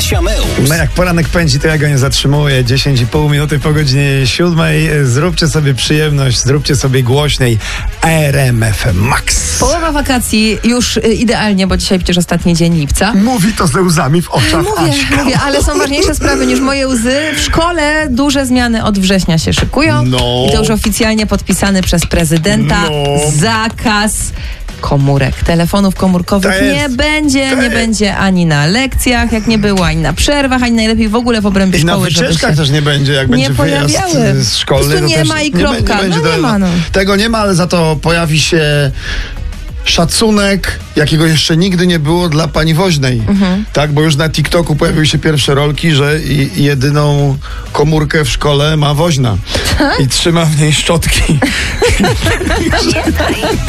Kasia Meus. No jak poranek pędzi, to ja go nie zatrzymuję. 10,5 minuty po godzinie 7. Zróbcie sobie przyjemność, zróbcie sobie głośniej RMF Max. Połowa wakacji już idealnie, bo dzisiaj przecież ostatni dzień lipca. Mówi to ze łzami w oczach. Mówię, ale są ważniejsze sprawy niż moje łzy. W szkole duże zmiany od września się szykują. No. I to już oficjalnie podpisany przez prezydenta zakaz komórek, telefonów komórkowych nie będzie ani na lekcjach, jak nie było, ani na przerwach, ani najlepiej w ogóle w obrębie I szkoły, na wycieczkach też nie będzie, jak będzie wyjazd szkolny. Tu nie ma i kropka. Tego nie ma, ale za to pojawi się szacunek, jakiego jeszcze nigdy nie było dla pani woźnej. Tak, bo już na TikToku pojawiły się pierwsze rolki, że jedyną komórkę w szkole ma woźna. I trzyma w niej szczotki.